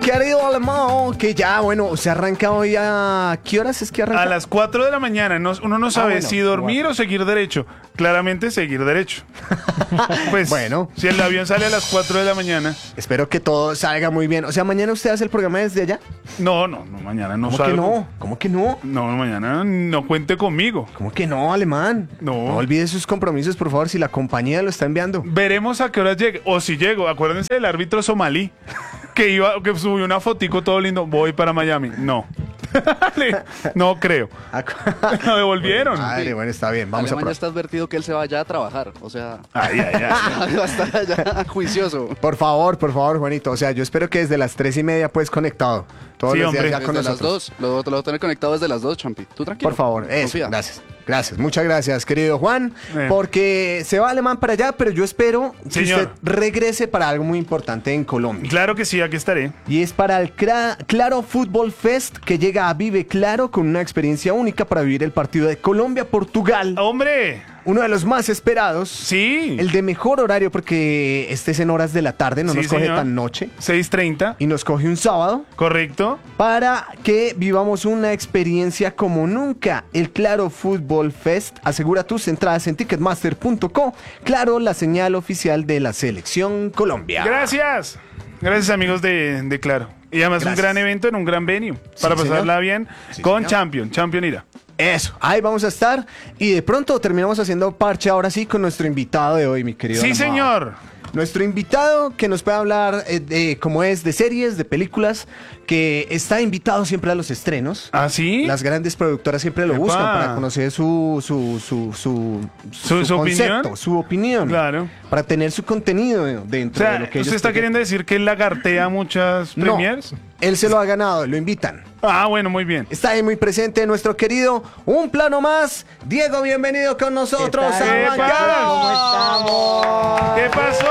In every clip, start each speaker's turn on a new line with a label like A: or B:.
A: querido Alemán, que ya, bueno, se arranca hoy a... ¿Qué horas es que arranca?
B: A las 4 de la mañana. Uno no sabe si dormir o seguir derecho. Claramente seguir derecho. Pues,
A: bueno,
B: si el avión sale a las 4 de la mañana.
A: Espero que todo salga muy bien. O sea, ¿mañana usted hace el programa desde allá?
B: No, mañana no salgo.
A: ¿Cómo que no? ¿Cómo que no?
B: No, mañana no cuente conmigo.
A: ¿Cómo que no, Alemán?
B: No
A: olvide sus compromisos, por favor, si la compañía lo está enviando.
B: Veremos a qué horas llegue. O si llego. Acuérdense del árbitro somalí que subió una fotico todo lindo. Voy para Miami. No. No creo. Lo devolvieron.
A: Madre, bueno, está bien. Vamos
C: Alemán ya está advertido que él se vaya a trabajar. O sea,
B: ay.
C: va a estar allá juicioso.
A: Por favor, Juanito. O sea, yo espero que desde las 3:30 pues conectado. Todos los días ya con
C: desde
A: nosotros.
C: las 2. Lo voy a tener conectado desde las 2, Champi. Tú tranquilo.
A: Por favor, eso.
C: Confía.
A: Gracias. Muchas gracias, querido Juan. Porque se va Alemán para allá, pero yo espero que usted regrese para algo muy importante en Colombia.
B: Claro que sí, aquí estaré.
A: Y es para el Claro Fútbol Fest, que llega a Vive Claro con una experiencia única para vivir el partido de Colombia-Portugal.
B: ¡Hombre!
A: Uno de los más esperados.
B: Sí.
A: El de mejor horario porque este es en horas de la tarde, no nos coge tan noche.
B: 6:30.
A: Y nos coge un sábado.
B: Correcto.
A: Para que vivamos una experiencia como nunca. El Claro Fútbol Fest. Asegura tus entradas en ticketmaster.co. Claro, la señal oficial de la Selección Colombia.
B: Gracias. Gracias, amigos de Claro. Y además un gran evento en un gran venue. Para pasarla bien con Champion. Champion irá.
A: Eso, ahí vamos a estar y de pronto terminamos haciendo parche ahora sí con nuestro invitado de hoy, mi querido.
B: Sí,
A: Alemán.
B: señor.
A: Nuestro invitado que nos puede hablar de cómo es de series, de películas, que está invitado siempre a los estrenos.
B: ¿Ah, sí?
A: Las grandes productoras siempre lo buscan para conocer su concepto, su opinión.
B: Claro.
A: Para tener su contenido dentro de lo que ellos
B: ¿usted está queriendo decir que él lagartea muchas premiers?
A: No, él se lo ha ganado, lo invitan.
B: Ah, bueno, muy bien.
A: Está ahí muy presente nuestro querido Un Plano Más. Diego, bienvenido con nosotros.
B: ¿Qué
A: Bancada.
D: ¿Cómo estamos?
B: ¿Qué pasó?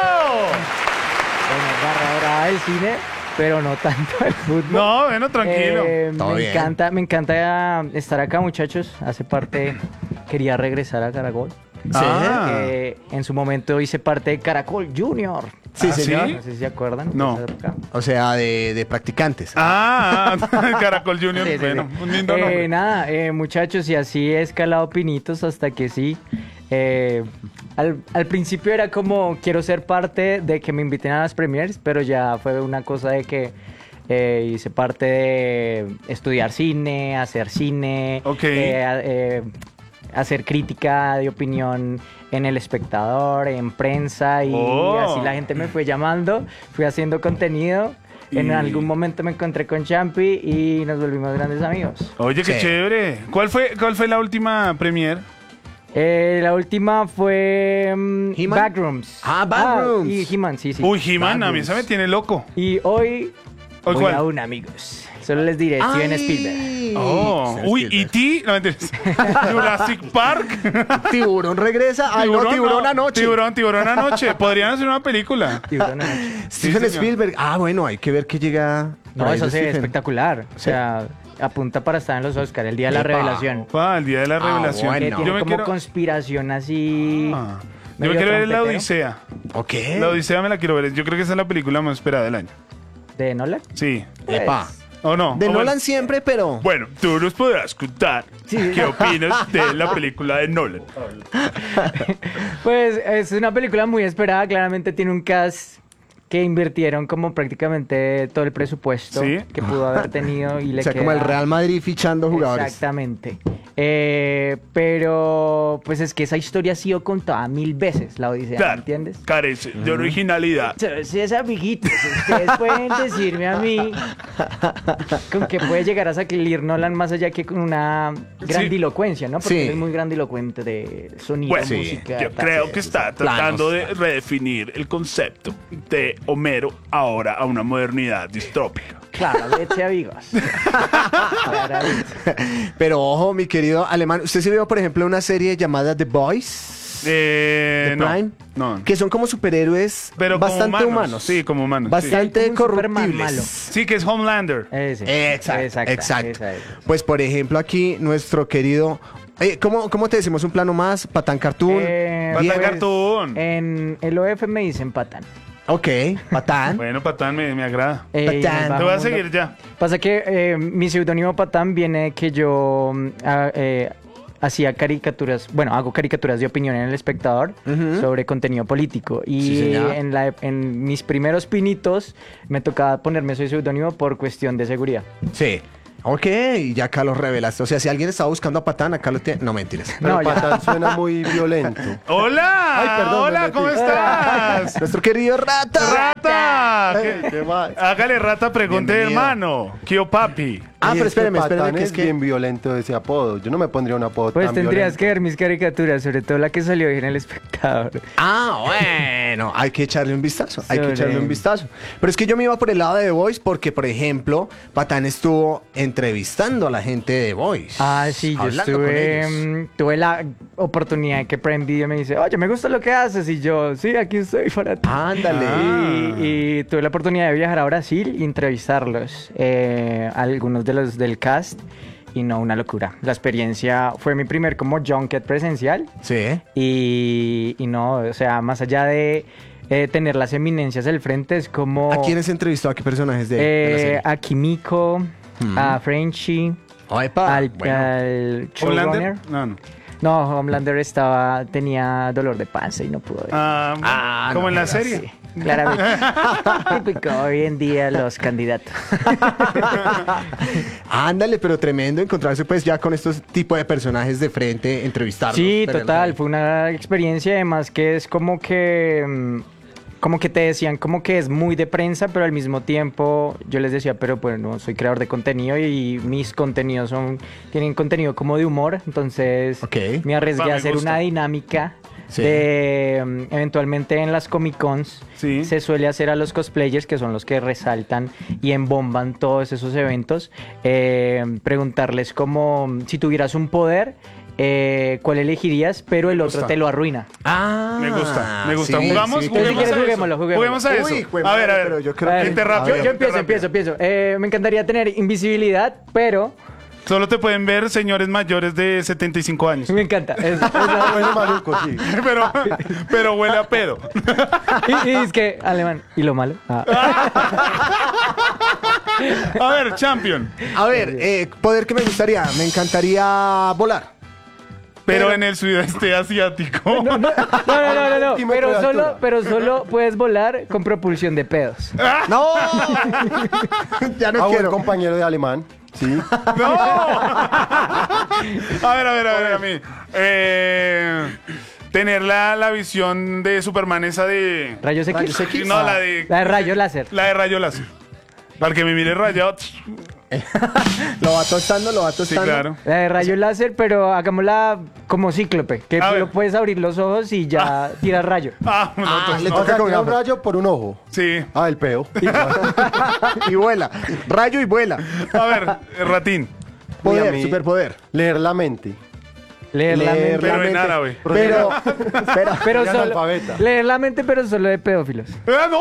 D: Bueno, barra del cine, pero no tanto el fútbol.
B: No, bueno, tranquilo.
D: Me encanta estar acá, muchachos. Quería regresar a Caracol.
A: Sí.
D: En su momento hice parte de Caracol Junior.
A: Sí, señor.
D: No sé si se acuerdan.
B: No.
A: O sea, de practicantes.
B: Caracol Junior.
D: Sí.
B: Bueno, un lindo nombre.
D: Nada, muchachos, y así he escalado pinitos hasta que sí. Al principio era como, quiero ser parte de que me inviten a las premieres, pero ya fue una cosa de que hice parte de estudiar cine, hacer cine, hacer crítica de opinión en El Espectador, en prensa, y así la gente me fue llamando, fui haciendo contenido. En algún momento me encontré con Champi y nos volvimos grandes amigos.
B: Oye, qué chévere. ¿Cuál fue la última premier?
D: La última fue Backrooms.
A: Backrooms.
D: Y He-Man, sí.
B: Uy, He-Man, a mí esa me tiene loco.
D: Y hoy voy
B: ¿cuál?
D: a una, amigos. Solo les diré, Steven Spielberg.
B: Uy, E.T. No, mentiras. Jurassic Park.
A: Tiburón regresa. Tiburón anoche.
B: Tiburón anoche. Podrían hacer una película.
D: Tiburón anoche.
A: Steven Spielberg. Bueno, hay que ver que llega.
D: No, eso se ve espectacular. O sea, apunta para estar en los Oscars, el día de la revelación.
B: El día de la revelación.
A: bueno.
D: Que tiene como conspiración así.
B: Yo me quiero ver La Odisea.
A: Ok.
B: La Odisea me la quiero ver. Yo creo que esa es la película más esperada del año.
D: ¿De Nolan?
B: Sí.
A: Epa.
B: ¿O no?
A: De Nolan
B: bueno.
A: siempre, pero...
B: Bueno, tú nos podrás contar qué opinas de la película de Nolan.
D: Pues es una película muy esperada. Claramente tiene un cast que invirtieron como prácticamente todo el presupuesto que pudo haber tenido. Y le
A: o sea, como el Real Madrid fichando jugadores.
D: Exactamente. Pero pues es que esa historia ha sido contada 1000 veces, La Odisea,
B: Claro,
D: ¿entiendes?
B: carece de originalidad.
D: Entonces, amiguitos, ustedes pueden decirme a mí con qué puede llegar a salir Nolan más allá que con una grandilocuencia, ¿no? Porque él es muy grandilocuente de sonido, música.
B: Yo creo que está tratando de redefinir el concepto de Homero ahora a una modernidad distópica.
D: Claramente, amigos.
A: Pero ojo, mi querido Alemán, ¿usted se vio, por ejemplo, una serie llamada The Boys?
B: ¿De
A: Prime?
B: No.
A: Que son como superhéroes
B: pero
A: bastante
B: como
A: humanos.
B: Sí, como humanos.
A: Bastante
D: sí.
A: corruptibles.
B: Sí, que es Homelander.
A: Exacto. Pues, por ejemplo, aquí nuestro querido... ¿Cómo te decimos un plano más? Patán Cartoon.
B: Patán Cartoon.
D: En el OF me dicen Patán.
A: Ok, Patán.
B: Bueno, Patán me agrada.
A: Patán.
D: nos
B: Te voy a
D: bajamos
B: seguir ya.
D: Pasa que mi seudónimo Patán viene de que yo hacía caricaturas, bueno, hago caricaturas de opinión en El Espectador sobre contenido político.
A: Sí,
D: Y
A: señor.
D: en mis primeros pinitos me tocaba ponerme ese seudónimo por cuestión de seguridad.
A: Sí. Ok, y ya acá lo revelaste. O sea, si alguien estaba buscando a Patán, acá lo tiene. No, mentiras.
E: Pero
D: No, ya.
E: Patán suena muy violento.
B: ¡Hola!
E: Ay, perdón, me
B: ¡Hola!
E: metí.
B: ¿Cómo estás?
A: Nuestro querido Rata.
B: ¡Rata!
E: ¿Qué más?
B: Hágale, Rata, pregunte,
A: Bienvenido.
B: hermano. ¿Qué papi?
A: Ah,
E: Y
A: pero
E: es que
A: espéreme,
E: Patán
A: que
E: es bien violento ese apodo. Yo no me pondría un apodo
D: Pues
E: tan
D: tendrías
E: violento.
D: que ver mis caricaturas, sobre todo la que salió hoy en El Espectador.
A: Ah, bueno, hay que echarle un vistazo, hay que
D: Sobre-
A: echarle un vistazo. Pero es que yo me iba por el lado de The Voice porque, por ejemplo, Patán estuvo entrevistando a la gente de The Voice.
D: Ah, sí, yo
A: hablando con ellos.
D: tuve la oportunidad de que Prime Video me dice, oye, me gusta lo que haces, y yo, sí, aquí estoy para ti.
A: Ándale.
D: Y tuve la oportunidad de viajar a Brasil y entrevistarlos, algunos de los del cast, y no, una locura. La experiencia fue mi primer como junket presencial,
A: Sí.
D: y no, o sea, más allá de tener las eminencias del frente, es como...
A: ¿A quiénes entrevistó? ¿A qué personajes de la serie?
D: a Kimiko, a Frenchie,
A: Epa,
D: al,
A: bueno.
D: al showrunner.
B: ¿Homelander? No.
D: No, Homelander tenía dolor de panza y no pudo ver.
B: Como
A: no
B: en la
A: digas
B: serie.
D: Sí, claramente. Típico hoy en día los candidatos.
A: Ándale, pero tremendo encontrarse pues ya con estos tipos de personajes de frente, entrevistarlos.
D: Sí,
A: tenerlos
D: total,
A: ahí.
D: fue una experiencia además que es como que te decían como que es muy de prensa, pero al mismo tiempo yo les decía, pero pues no soy creador de contenido y mis contenidos tienen contenido como de humor, entonces
A: Ok.
D: me arriesgué
B: Va, me
D: a hacer
B: gusta.
D: una dinámica
A: Sí.
D: de eventualmente en las Comic Cons
B: Sí.
D: se suele hacer a los cosplayers, que son los que resaltan y embomban todos esos eventos, preguntarles como si tuvieras un poder, ¿cuál elegirías? Pero el otro
B: gusta.
D: te lo arruina.
A: Ah,
B: Me gusta, me gusta.
A: sí,
B: ¿Jugamos?
A: sí,
D: Entonces, si
B: Juguemos
D: quieres,
B: a eso.
D: juguémoslo.
B: Juguemos a eso.
A: Uy, jue
B: A ver,
A: madre, pero yo creo
D: A ver,
A: que...
B: Gente
A: a
B: rápido.
A: ver,
D: Yo empiezo. Me encantaría tener invisibilidad, pero
B: Solo te pueden ver señores mayores de 75 años.
D: me encanta.
E: Bueno, maluco, sí.
B: pero huele a pedo.
D: Y es que, alemán, ¿y lo malo? Ah.
B: A ver, Champion.
A: A ver, poder que me gustaría, me encantaría volar.
B: Pero en el sudeste asiático.
D: No.
E: Centímetro de altura.
D: Pero solo puedes volar con propulsión de pedos.
A: ¡No! Ya no
E: Buen
A: quiero.
E: compañero de alemán. Sí.
B: ¡No! A ver, a mí. Tener la visión de Superman esa de...
D: ¿Rayos X?
A: Rayos X.
B: No, la de...
D: La de rayo láser.
B: La de rayo láser. Para que me mire rayado.
A: Lo va tostando.
B: Sí, claro.
D: La de rayo láser, pero hagámosla como cíclope. Que
B: A ver.
D: lo puedes abrir los ojos y ya tiras rayo.
B: Ah, no, entonces
A: le
B: no.
E: O sea,
A: con
E: tira un
A: gafas.
E: rayo por un ojo.
B: Sí.
E: Ah, el peo.
A: Y vuela. Rayo y vuela.
B: A ver, Ratín.
E: Uy, a
A: Poder,
E: mí,
A: superpoder.
E: Leer la mente.
D: Leer la mente.
B: Pero en
A: mente.
B: árabe.
A: Pero,
D: Pero
E: Y
D: solo,
E: analfabeta.
D: leer la mente, pero solo de pedófilos.
B: ¡No!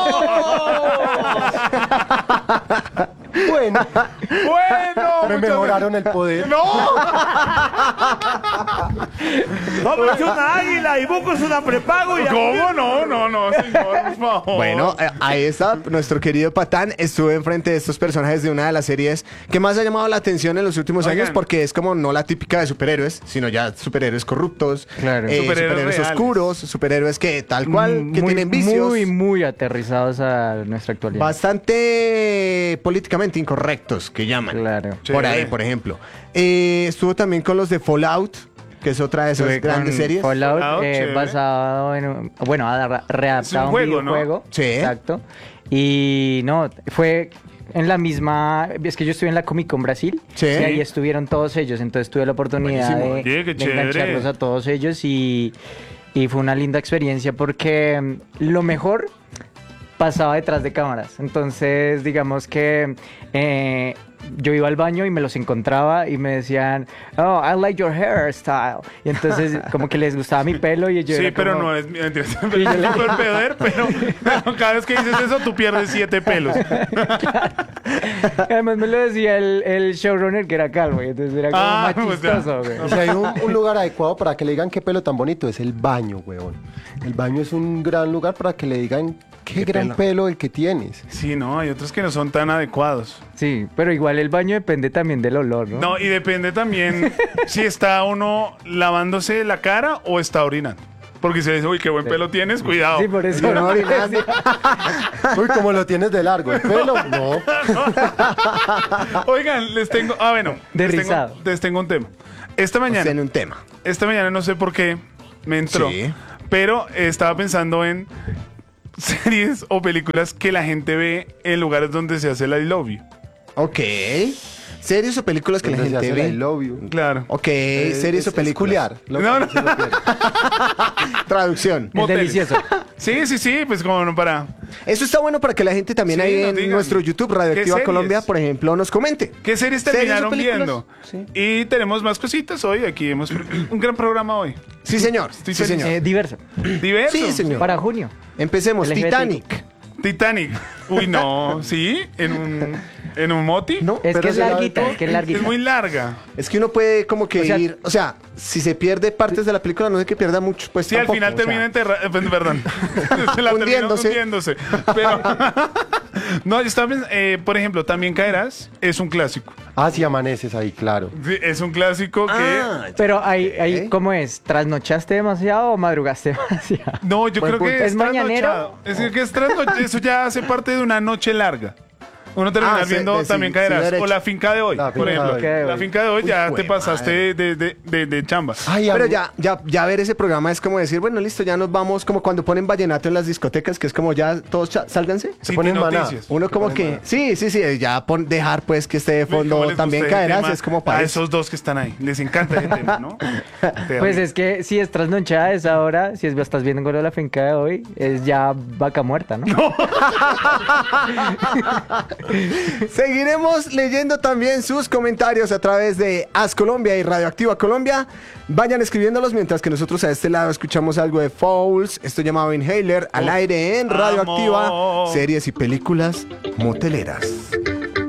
E: Bueno,
B: Bueno.
E: me
B: muchas
E: mejoraron el poder.
B: ¡No!
F: No, pero es una águila y Buco es una prepago y
B: ¿Cómo? No, señor, por favor.
A: bueno, ahí está nuestro querido Patán. Estuvo enfrente de estos personajes de una de las series que más ha llamado la atención en los últimos
B: Oigan.
A: años porque es como no la típica de superhéroes, sino ya superhéroes corruptos,
D: Claro.
B: Superhéroes
A: superhéroes
B: reales.
A: oscuros, superhéroes que tal cual, que tienen vicios.
D: Muy aterrizados a nuestra actualidad.
A: Bastante políticamente incorrectos, que llaman.
D: Claro.
A: Por ahí,
B: Chévere.
A: por ejemplo. Estuvo también con los de Fallout, que es otra de esas
D: Estuve
A: grandes
D: con
A: series.
D: Fallout,
B: Fallout, chévere.
D: basado en bueno, readaptado
B: Es un
D: a un
B: juego, ¿no?
D: videojuego.
A: Sí.
D: Exacto. Y no, fue en la misma, es que yo estuve en la Comic Con Brasil,
A: Sí.
D: y ahí estuvieron todos ellos, entonces tuve la oportunidad
A: Buenísimo.
B: Oye, qué
D: de
B: chévere.
D: engancharlos a todos ellos y fue una linda experiencia porque lo mejor pasaba detrás de cámaras. Entonces, digamos que yo iba al baño y me los encontraba y me decían, oh, I like your hairstyle. Y entonces, como que les gustaba mi pelo y yo
B: Sí,
D: era
B: pero
D: como-
B: no es mentira.
D: Y yo le-
B: Es súper poder, pero cada vez que dices eso, tú pierdes 7 pelos.
D: Además me lo decía el showrunner que era calvo y entonces era como
B: Ah,
D: más
B: pues ya.
D: chistoso, güey.
E: Y si hay un lugar adecuado para que le digan qué pelo tan bonito, es el baño, weón. El baño es un gran lugar para que le digan Qué gran pelo el que tienes.
B: Sí, no, hay otros que no son tan adecuados.
D: Sí, pero igual el baño depende también del olor, ¿no?
B: No, y depende también si está uno lavándose la cara o está orinando. Porque si dice, uy, qué buen pelo tienes, cuidado.
D: Sí, por eso.
E: Yo no orinando. Uy, como lo tienes de largo. ¿El pelo? No.
B: Oigan, les tengo... Ah, bueno.
D: De
B: les tengo,
D: rizado.
B: les tengo un tema. Esta
A: Tiene
B: mañana
A: un tema.
B: no sé por qué me entró.
A: Sí.
B: Pero estaba pensando en series o películas que la gente ve en lugares donde se hace el I love you.
A: Ok. ¿Series o películas que la
E: Donde se
A: gente
E: hace el I
A: ve?
E: love you.
B: Claro.
A: Ok, series o
E: Es
A: películas.
E: culiar.
B: No, no.
A: Traducción.
D: Es
B: Moteles.
D: delicioso.
B: Sí, pues como no para...
A: Eso está bueno para que la gente también
B: Sí,
A: ahí
B: nos
A: en
B: digan.
A: nuestro YouTube Radioactiva
B: ¿Qué series?
A: Colombia, por ejemplo, nos comente.
B: ¿Qué series
A: ¿Series o
B: terminaron
A: películas?
B: viendo?
A: Sí.
B: Y tenemos más cositas hoy. Aquí hemos un gran programa hoy.
A: Sí, señor.
B: Estoy
A: Sí,
B: feliz.
A: señor.
D: Diverso.
B: Diverso.
A: Sí, señor.
D: Para junio.
A: Empecemos.
D: LGBT.
A: Titanic.
B: Titanic. Uy, no. ¿Sí? ¿En un moti?
A: No,
D: Es
E: Pero
D: que es
E: se la ve
D: larguita,
E: todo.
D: es que es larguita.
B: Es muy larga.
A: es que uno puede como que
D: O sea,
A: ir, o sea, si se pierde partes de la película, no sé que pierda mucho, pues
B: Sí, al
A: tampoco,
B: final
A: o sea.
B: termina enterrada. Perdón. Se la terminó
A: Hundiéndose.
B: hundiéndose. Pero. No, yo estaba pensando, por ejemplo, También Caerás es un clásico.
E: Ah, si amaneces ahí, claro.
B: Sí, es un clásico que.
A: Ah,
D: Pero ahí
A: Ok.
D: ¿cómo es? ¿Trasnochaste demasiado o madrugaste demasiado?
B: No, yo
A: Buen
B: creo que
A: punto.
D: ¿Es mañanero?
B: trasnochado. Es decir, que es trasnochado. Eso ya hace parte de una noche larga. Uno termina
A: sí,
B: viendo
A: sí,
B: También
A: sí,
B: Caerás.
A: derecho.
B: O La Finca de Hoy,
E: La
B: por
E: Finca
B: ejemplo.
E: de
D: Hoy.
B: La Finca de Hoy ya
A: Uy,
B: te pasaste de chamba.
E: Ay,
A: pero
E: amo-
A: ya ver ese programa es como decir, bueno, listo, ya nos vamos, como cuando ponen vallenato en las discotecas, que es como ya todos sálganse.
B: Sí,
E: ponen Maná.
B: noticias.
A: Uno como que, sí, ya dejar pues que esté de
B: ¿Cómo
A: fondo
B: les
A: También
B: gusta ese
A: Caerás,
B: tema
A: es como
B: a
A: para eso.
B: esos dos que están ahí. Les encanta ese tema, ¿no?
D: Pues es que si es trasnochada a esa hora, si estás viendo con la finca de hoy, es ya vaca muerta, ¿no?
A: Seguiremos leyendo también sus comentarios a través de As Colombia y Radioactiva Colombia. Vayan escribiéndolos mientras que nosotros a este lado escuchamos algo de Fouls, esto llamado Inhaler, al aire en Radioactiva,
B: Amo.
A: series y películas moteleras.